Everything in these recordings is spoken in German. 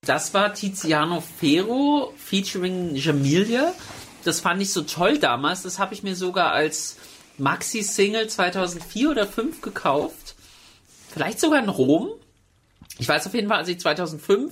Das war Tiziano Ferro featuring Jamilia. Das fand ich so toll damals. Das habe ich mir sogar als Maxi-Single 2004 oder 2005 gekauft. Vielleicht sogar in Rom. Ich weiß auf jeden Fall, als ich 2005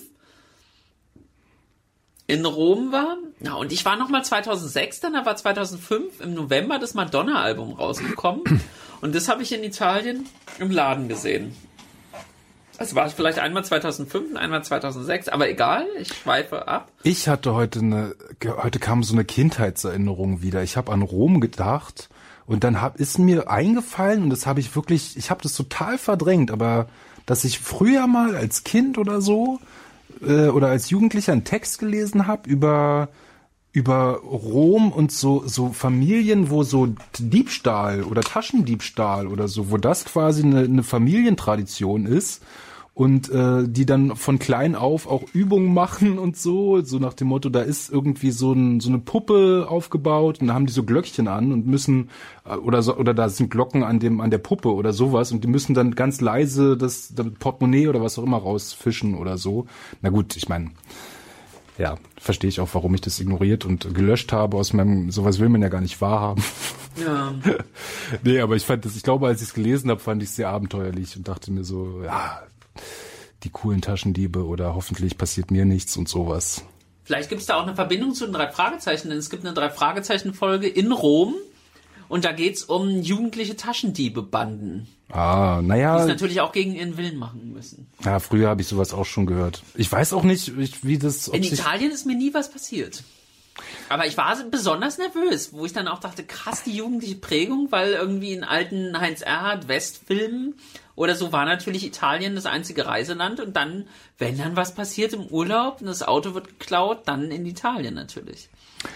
in Rom war. Ja, und ich war nochmal 2006 dann, da war 2005 im November das Madonna-Album rausgekommen. Und das habe ich in Italien im Laden gesehen. Also war ich vielleicht einmal 2005 und einmal 2006, aber egal, ich schweife ab. Ich hatte heute kam so eine Kindheitserinnerung wieder. Ich habe an Rom gedacht und dann ist mir eingefallen und ich habe das total verdrängt, aber dass ich früher mal als Kind oder so oder als Jugendlicher einen Text gelesen habe über Rom und so Familien, wo so Diebstahl oder Taschendiebstahl oder so, wo das quasi eine Familientradition ist und die dann von klein auf auch Übungen machen und so nach dem Motto, da ist irgendwie so eine Puppe aufgebaut und da haben die so Glöckchen an und müssen oder da sind Glocken an der Puppe oder sowas und die müssen dann ganz leise das Portemonnaie oder was auch immer rausfischen oder so. Na gut, ich meine, ja, verstehe ich auch, warum ich das ignoriert und gelöscht habe aus meinem, sowas will man ja gar nicht wahrhaben. Ja. Nee, aber ich glaube, als ich es gelesen habe, fand ich es sehr abenteuerlich und dachte mir so, ja, die coolen Taschendiebe oder hoffentlich passiert mir nichts und sowas. Vielleicht gibt es da auch eine Verbindung zu den 3 Fragezeichen, denn es gibt eine 3-Fragezeichen-Folge in Rom und da geht's um jugendliche Taschendiebe-Banden. Ah, naja. Die es natürlich auch gegen ihren Willen machen müssen. Ja, früher habe ich sowas auch schon gehört. Ich weiß auch nicht, wie das... In Italien ist mir nie was passiert. Aber ich war besonders nervös, wo ich dann auch dachte, krass, die jugendliche Prägung, weil irgendwie in alten Heinz-Erhardt-Westfilmen oder so war natürlich Italien das einzige Reiseland und dann, wenn dann was passiert im Urlaub und das Auto wird geklaut, dann in Italien natürlich.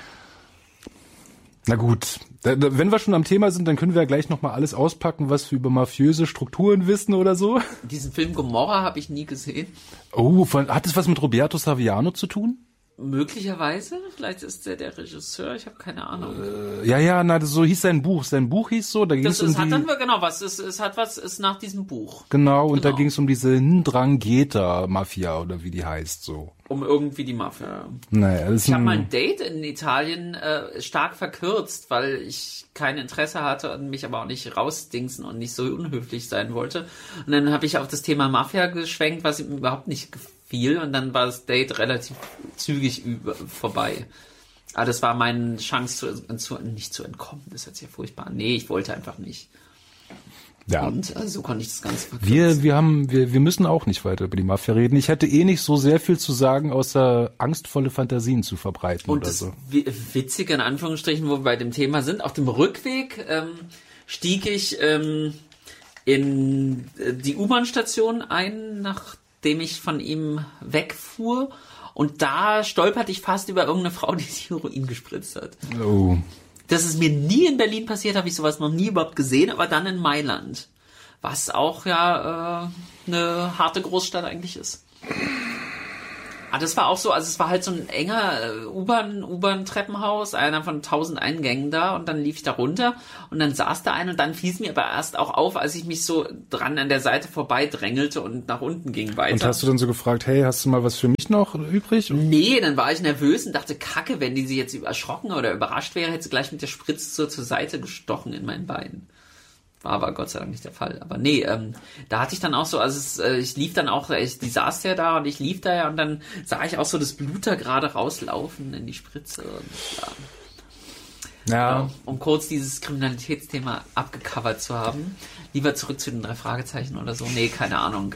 Na gut, wenn wir schon am Thema sind, dann können wir ja gleich nochmal alles auspacken, was wir über mafiöse Strukturen wissen oder so. Diesen Film Gomorra habe ich nie gesehen. Oh, hat das was mit Roberto Saviano zu tun? Möglicherweise, vielleicht ist der Regisseur, ich habe keine Ahnung. So hieß sein Buch. Sein Buch hieß so, da ging es um ist nach diesem Buch. Genau, und da ging es um diese 'Ndrangheta-Mafia oder wie die heißt so. Um irgendwie die Mafia. Naja, ich habe mein Date in Italien stark verkürzt, weil ich kein Interesse hatte und mich aber auch nicht rausdingsen und nicht so unhöflich sein wollte. Und dann habe ich auf das Thema Mafia geschwenkt, was ihm überhaupt nicht gefiel. Und dann war das Date relativ zügig vorbei. Aber das war meine Chance, nicht zu entkommen. Das ist jetzt ja furchtbar. Nee, ich wollte einfach nicht. Ja. Und so konnte ich das Ganze verkürzen. Wir müssen auch nicht weiter über die Mafia reden. Ich hätte nicht so sehr viel zu sagen, außer angstvolle Fantasien zu verbreiten. Und oder das so. Witzige in Anführungsstrichen, wo wir bei dem Thema sind, auf dem Rückweg stieg ich in die U-Bahn-Station ein, nachdem ich von ihm wegfuhr. Und da stolperte ich fast über irgendeine Frau, die sich Heroin gespritzt hat. Oh. Das ist mir nie in Berlin passiert, habe ich sowas noch nie überhaupt gesehen, aber dann in Mailand. Was auch ja eine harte Großstadt eigentlich ist. Aber das war auch so, also es war halt so ein enger U-Bahn-Treppenhaus, einer von 1000 Eingängen da und dann lief ich da runter und dann saß da einer und dann fiel es mir aber erst auch auf, als ich mich so dran an der Seite vorbei drängelte und nach unten ging weiter. Und hast du dann so gefragt, hey, hast du mal was für mich noch übrig? Nee, dann war ich nervös und dachte, Kacke, wenn die sie jetzt erschrocken oder überrascht wäre, hätte sie gleich mit der Spritze zur Seite gestochen in mein Bein. War aber Gott sei Dank nicht der Fall. Aber nee, da hatte ich dann auch so, also ich lief dann auch, die saß ja da und ich lief da ja und dann sah ich auch so das Blut da gerade rauslaufen in die Spritze. Und, ja. Um kurz dieses Kriminalitätsthema abgecovert zu haben. Lieber zurück zu den 3 Fragezeichen oder so. Nee, keine Ahnung.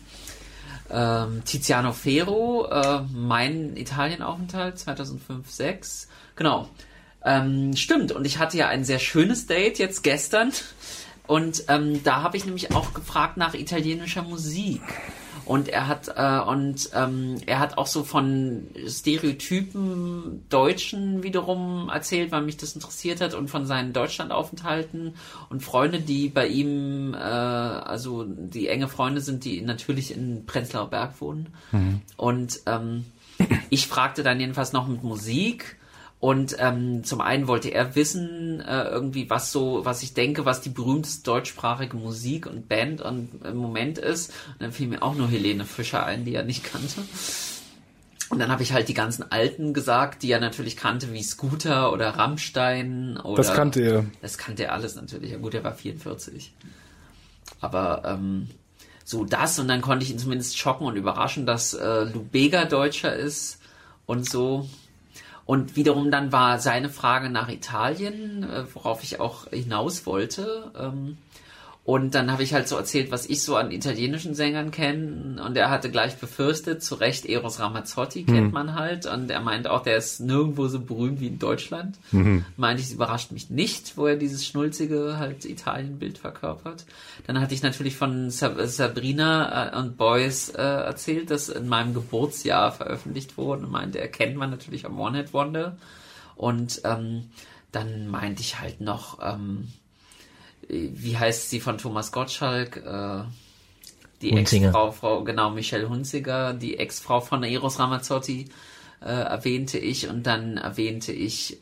Tiziano Ferro, mein Italienaufenthalt 2005/06. Genau. Stimmt. Und ich hatte ja ein sehr schönes Date jetzt gestern. Und da habe ich nämlich auch gefragt nach italienischer Musik. Und er hat auch so von Stereotypen Deutschen wiederum erzählt, weil mich das interessiert hat und von seinen Deutschlandaufenthalten und Freunde, die bei ihm, also die enge Freunde sind, die natürlich in Prenzlauer Berg wohnen. Mhm. Und ich fragte dann jedenfalls noch mit Musik. Und zum einen wollte er wissen, irgendwie, was ich denke, was die berühmteste deutschsprachige Musik und Band im Moment ist. Und dann fiel mir auch nur Helene Fischer ein, die er nicht kannte. Und dann habe ich halt die ganzen Alten gesagt, die er natürlich kannte, wie Scooter oder Rammstein. Oder Das kannte er. Das kannte er alles natürlich. Ja gut, er war 44. Aber so das, und dann konnte ich ihn zumindest schocken und überraschen, dass Lou Bega Deutscher ist und so. Und wiederum dann war seine Frage nach Italien, worauf ich auch hinaus wollte. Und dann habe ich halt so erzählt, was ich so an italienischen Sängern kenne. Und er hatte gleich befürchtet, zu Recht, Eros Ramazzotti kennt man halt. Und er meint auch, der ist nirgendwo so berühmt wie in Deutschland. Meinte ich, es überrascht mich nicht, wo er dieses schnulzige halt Italienbild verkörpert. Dann hatte ich natürlich von Sabrina und Boys erzählt, das in meinem Geburtsjahr veröffentlicht wurde. Und meinte, erkennt man natürlich am One Hit Wonder. Und dann meinte ich halt noch... wie heißt sie von Thomas Gottschalk? Die Ex-Frau, genau, Michelle Hunziker, die Ex-Frau von Eros Ramazzotti erwähnte ich, und dann erwähnte ich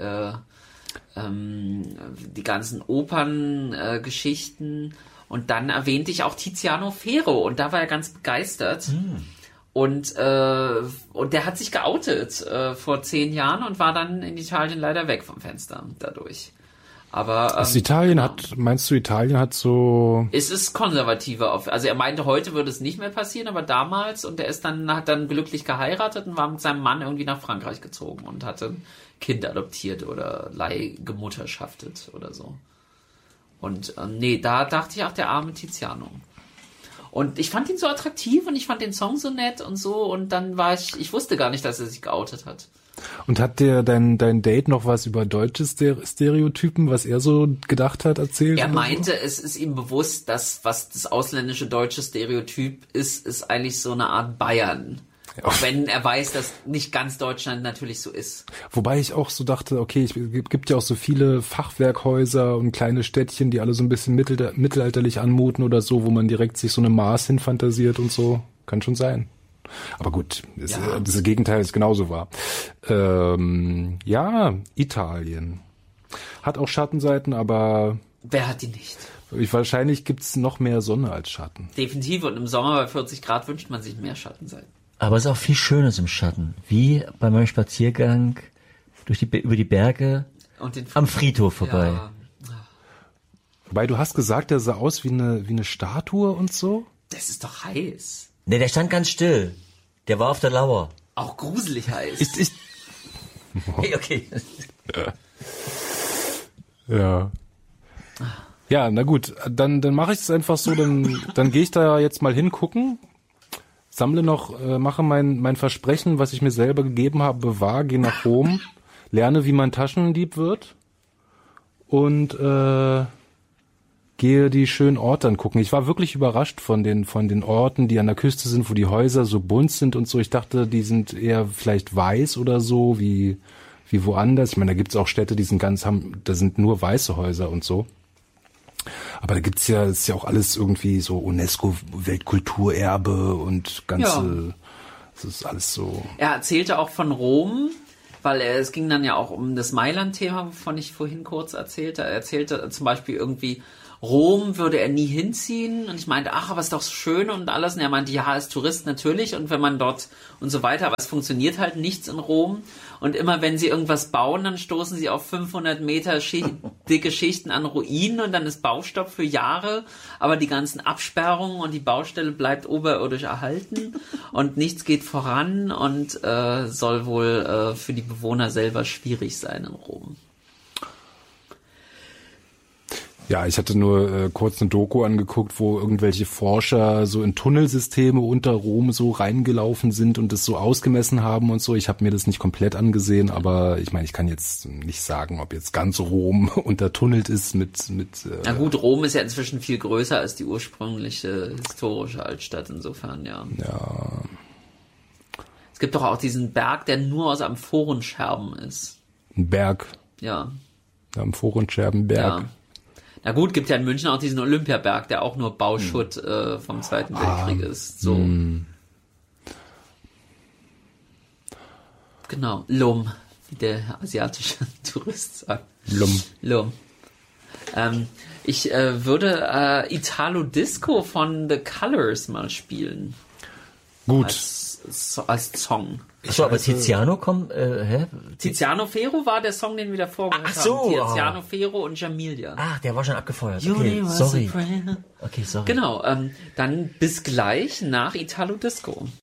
die ganzen Operngeschichten, und dann erwähnte ich auch Tiziano Ferro, und da war er ganz begeistert. Und der hat sich geoutet vor 10 Jahren und war dann in Italien leider weg vom Fenster dadurch. Aber meinst du, Italien hat so... Es ist konservativer. Also er meinte, heute würde es nicht mehr passieren, aber damals, und hat dann glücklich geheiratet und war mit seinem Mann irgendwie nach Frankreich gezogen und hatte ein Kind adoptiert oder leihgemutterschaftet oder so. Und da dachte ich auch, der arme Tiziano. Und ich fand ihn so attraktiv und ich fand den Song so nett und so, und dann ich wusste gar nicht, dass er sich geoutet hat. Und hat dir dein Date noch was über deutsche Stereotypen, was er so gedacht hat, erzählt? Er meinte, es ist ihm bewusst, dass was das ausländische deutsche Stereotyp ist eigentlich so eine Art Bayern. Ja. Auch wenn er weiß, dass nicht ganz Deutschland natürlich so ist. Wobei ich auch so dachte, okay, es gibt ja auch so viele Fachwerkhäuser und kleine Städtchen, die alle so ein bisschen mittelalterlich anmuten oder so, wo man direkt sich so eine Maß hinfantasiert und so. Kann schon sein. Aber gut, das Gegenteil ist genauso wahr. Italien. Hat auch Schattenseiten, aber... Wer hat die nicht? Wahrscheinlich gibt's noch mehr Sonne als Schatten. Definitiv, und im Sommer bei 40 Grad wünscht man sich mehr Schattenseiten. Aber es ist auch viel Schönes im Schatten. Wie bei meinem Spaziergang über die Berge und am Friedhof vorbei. Ja. Wobei, du hast gesagt, der sah aus wie eine Statue und so? Das ist doch heiß. Ne, der stand ganz still. Der war auf der Lauer. Auch gruselig heiß. Hey, okay. Ja. Ja, na gut, dann mache ich es einfach so, dann gehe ich da jetzt mal hingucken, sammle noch, mache mein Versprechen, was ich mir selber gegeben habe, bewahr, gehe nach Rom, lerne, wie man Taschendieb wird und gehe die schönen Orte angucken. Ich war wirklich überrascht von den Orten, die an der Küste sind, wo die Häuser so bunt sind und so. Ich dachte, die sind eher vielleicht weiß oder so, wie woanders. Ich meine, da gibt's auch Städte, da sind nur weiße Häuser und so. Aber da gibt's ja, ist ja auch alles irgendwie so UNESCO-Weltkulturerbe und ganze, das ist alles so. Er erzählte auch von Rom, weil es ging dann ja auch um das Mailand-Thema, wovon ich vorhin kurz erzählte. Er erzählte zum Beispiel irgendwie, Rom würde er nie hinziehen, und ich meinte, ach, aber ist doch so schön und alles, und er meinte, ja, als Tourist natürlich, und wenn man dort und so weiter, aber es funktioniert halt nichts in Rom, und immer wenn sie irgendwas bauen, dann stoßen sie auf 500 Meter dicke Schichten an Ruinen, und dann ist Baustopp für Jahre, aber die ganzen Absperrungen und die Baustelle bleibt oberirdisch erhalten und nichts geht voran, und soll wohl für die Bewohner selber schwierig sein in Rom. Ja, ich hatte nur kurz eine Doku angeguckt, wo irgendwelche Forscher so in Tunnelsysteme unter Rom so reingelaufen sind und das so ausgemessen haben und so. Ich habe mir das nicht komplett angesehen, aber ich meine, ich kann jetzt nicht sagen, ob jetzt ganz Rom untertunnelt ist mit Na gut, Rom ist ja inzwischen viel größer als die ursprüngliche historische Altstadt, insofern, ja. Ja. Es gibt doch auch diesen Berg, der nur aus Amphorenscherben ist. Ein Berg? Ja. Amphorenscherbenberg. Ja. Na gut, gibt ja in München auch diesen Olympiaberg, der auch nur Bauschutt vom Zweiten Weltkrieg ist. So. Genau, Lum, wie der asiatische Tourist sagt. Lum. Ich würde Italo Disco von The Colours mal spielen. Gut. Song. Achso, aber Tiziano kommt, hä? Tiziano Ferro war der Song, den wir davor gehört Ach so, haben. Tiziano Ferro und Jamilia. Ach, der war schon abgefeuert. Okay, sorry. Okay, sorry. Genau, dann bis gleich nach Italo Disco.